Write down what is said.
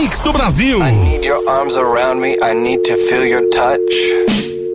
mix do Brasil. I need your arms around me, I need to feel your touch.